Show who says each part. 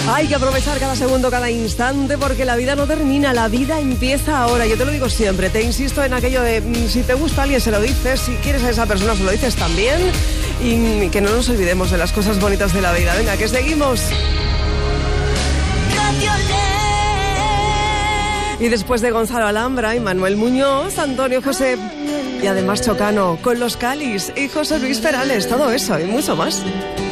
Speaker 1: Hay que aprovechar cada segundo, cada instante, porque la vida no termina, la vida empieza ahora. Yo te lo digo siempre, te insisto en aquello de si te gusta a alguien se lo dices, si quieres a esa persona se lo dices también, y que no nos olvidemos de las cosas bonitas de la vida. Venga, que seguimos. Y después de Gonzalo Alhambra y Manuel Muñoz, Antonio José y además Chocano con Los Calis y José Luis Perales, todo eso y mucho más.